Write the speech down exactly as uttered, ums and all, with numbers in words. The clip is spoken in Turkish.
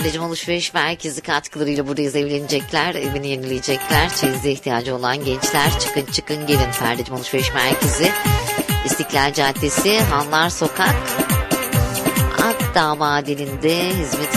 Ferdicim Alışveriş Merkezi katkılarıyla buradayız. Evlenecekler, evini yenileyecekler. Çeyize ihtiyacı olan gençler çıkın çıkın gelin. Ferdicim Alışveriş Merkezi, İstiklal Caddesi, Hanlar Sokak, Akdağ Madeni'nde hizmet